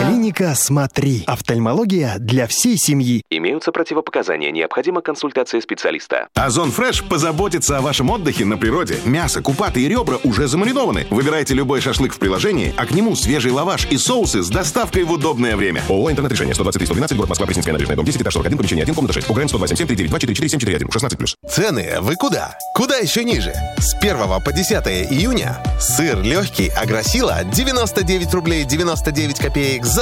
Клиника «Смотри». Офтальмология для всей семьи. Имеются противопоказания. Необходима консультация специалиста. Озон Фреш позаботится о вашем отдыхе на природе. Мясо, купаты и ребра уже замаринованы. Выбирайте любой шашлык в приложении, а к нему свежий лаваш и соусы с доставкой в удобное время. ООО «Интернет-решение», 123-112, город Москва, Пресненская набережная, дом 10, этаж 41, помещение 1, комната 6. УГРН 127-739-244-741, 16+. Цены вы куда? Куда еще ниже? С 1 по 10 июня сыр легкий Агросила 99 рублей 99 копеек за